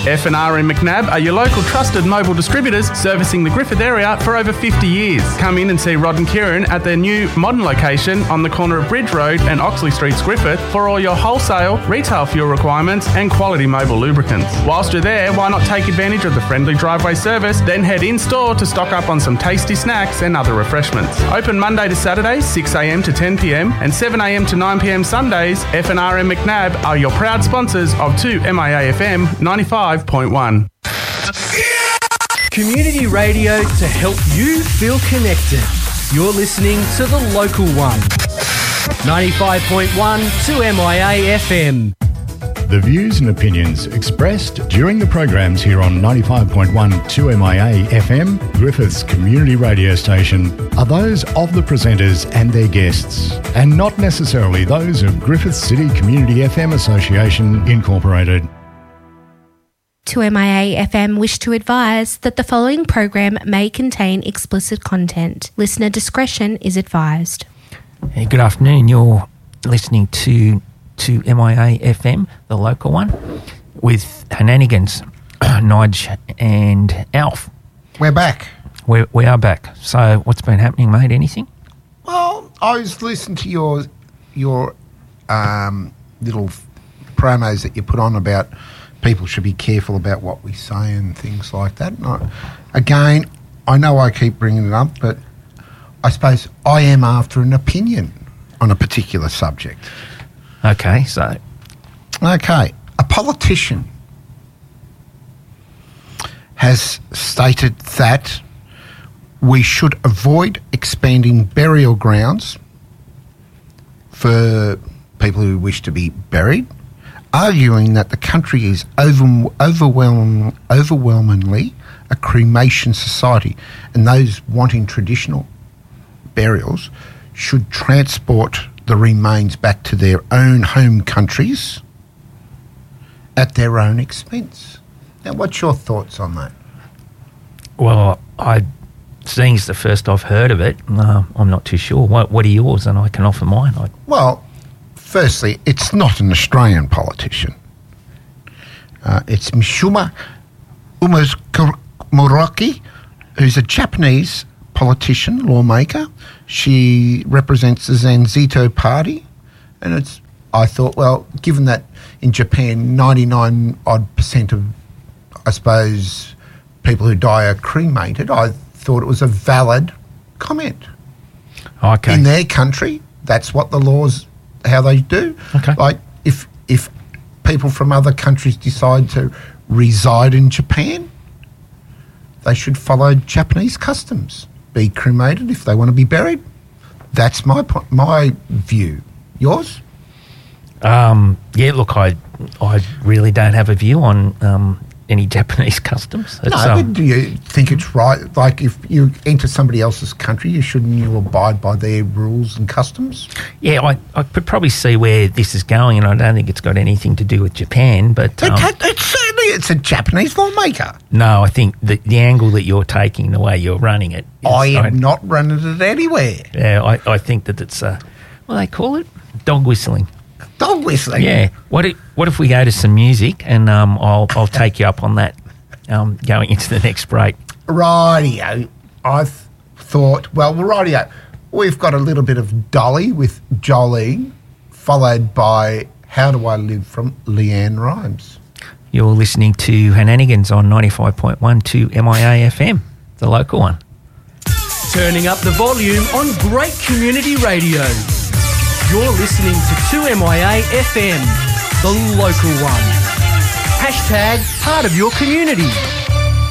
F&R and McNab are your local trusted mobile distributors servicing the Griffith area for over 50 years. Come in and see Rod and Kieran at their new modern location on the corner of Bridge Road and Oxley Streets, Griffith, for all your wholesale, retail fuel requirements and quality mobile lubricants. Whilst you're there, why not take advantage of the friendly driveway service, then head in-store to stock up on some tasty snacks and other refreshments. Open Monday to Saturday, 6am to 10pm and 7am to 9pm Sundays. F&R and McNab are your proud sponsors of 2MIA-FM 95.1. Community radio to help you feel connected. You're listening to The Local One. 95.1 2MIA-FM. The views and opinions expressed during the programs here on 95.1 2MIA-FM, Griffith's community radio station, are those of the presenters and their guests, and not necessarily those of Griffith City Community FM Association Incorporated. 2MIA-FM wish to advise that the following program may contain explicit content. Listener discretion is advised. Hey, good afternoon. You're listening to MIA-FM, the local one, with Hananigans, Nige and Alf. We're back. We are back. So what's been happening, mate? Anything? Well, I was listening to your little promos that you put on about people should be careful about what we say and things like that. And I know I keep bringing it up, but I suppose I am after an opinion on a particular subject. Okay, so... Okay, a politician has stated that we should avoid expanding burial grounds for people who wish to be buried, arguing that the country is overwhelmingly a cremation society, and those wanting traditional burials should transport the remains back to their own home countries at their own expense. Now, what's your thoughts on that? Well, seeing it's the first I've heard of it, I'm not too sure. What are yours? And I can offer mine. Well, firstly, it's not an Australian politician. It's Mishima Muraki, who's a Japanese politician, lawmaker. She represents the Zanzito Party, and I thought, well, given that in Japan 99% of, I suppose, people who die are cremated, I thought it was a valid comment. Okay. In their country, that's what the laws, how they do. Okay. Like if people from other countries decide to reside in Japan, they should follow Japanese customs. Be cremated if they want to be buried. That's my view. Yours? Yeah, look, I really don't have a view on any Japanese customs. But do you think it's right? Like, if you enter somebody else's country, shouldn't you abide by their rules and customs? Yeah, I could probably see where this is going, and I don't think it's got anything to do with Japan. But it's a Japanese lawmaker. No, I think the angle that you're taking, the way you're running it, I am not running it anywhere. Yeah, I think that it's what do they call it? Dog whistling. Dog whistling. Yeah. What if we go to some music, and I'll take you up on that going into the next break. Rightio. I've thought, well, rightio. We've got a little bit of Dolly with Jolene, followed by How Do I Live from Leanne Rimes. You're listening to Hananigans on 95.1 2MIA-FM, the local one. Turning up the volume on great community radio. You're listening to 2MIA-FM, the local one. Hashtag part of your community.